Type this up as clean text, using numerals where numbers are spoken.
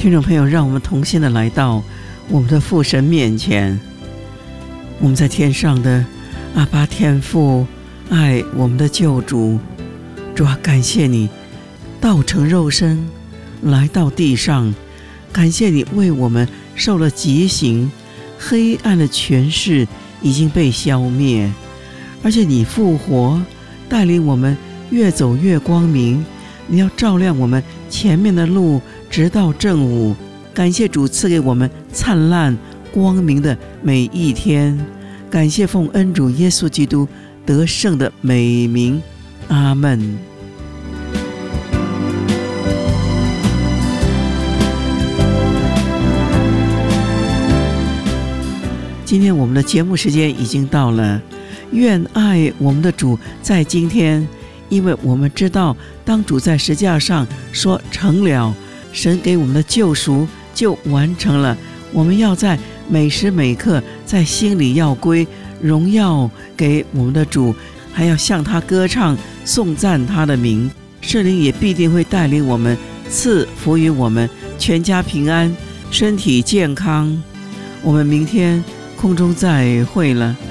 听众朋友，让我们同心的来到我们的父神面前。我们在天上的阿爸天父，爱我们的救主，主啊，感谢你道成肉身来到地上，感谢你为我们受了极刑，黑暗的权势已经被消灭，而且你复活，带领我们越走越光明，你要照亮我们前面的路，直到正午。感谢主赐给我们灿烂光明的每一天，感谢奉恩主耶稣基督得胜的美名，阿们。今天我们的节目时间已经到了，愿爱我们的主在今天，因为我们知道当主在十字架上说成了，神给我们的救赎就完成了。我们要在每时每刻在心里要归荣耀给我们的主，还要向他歌唱颂赞他的名。圣灵也必定会带领我们，赐福于我们，全家平安，身体健康。我们明天空中再会了。